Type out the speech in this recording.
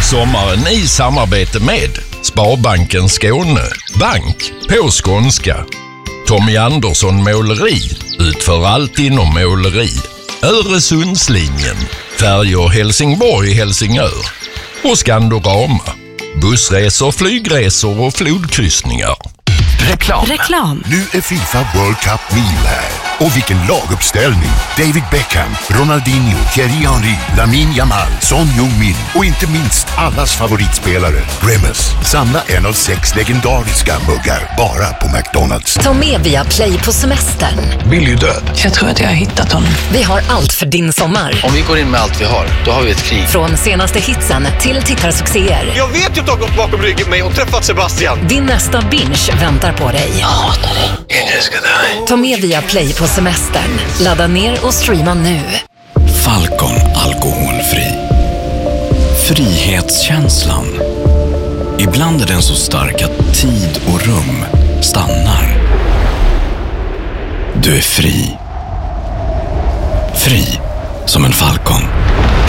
Sommaren i samarbete med Sparbanken Skåne, bank på skånska. Tommy Andersson Måleri utför allt inom måleri. Öresundslinjen, färjor Helsingborg-Helsingör och Skandorama, bussresor, flygresor och flodkryssningar. Reklam. Nu är FIFA World Cup Meal här. Och vilken laguppställning! David Beckham, Ronaldinho, Thierry Henry, Lamine Yamal, Son Heung-min och inte minst allas favoritspelare, Grimace. Samla en av 6 legendariska muggar bara på McDonalds. Ta med via Play på semestern. Billy död. Jag tror att jag har hittat honom. Vi har allt för din sommar. Om vi går in med allt vi har, då har vi ett krig. Från senaste hitsen till tittarsuccéer. Jag vet ju att du har gått bakom ryggen mig och träffat Sebastian. Din nästa binge väntar på dig. Jag hatar dig. Ingen ska dö. Ta med via Play på semestern. Ladda ner och streama nu. Falcon alkoholfri. Frihetskänslan. Ibland är den så stark att tid och rum stannar. Du är fri. Fri som en falcon.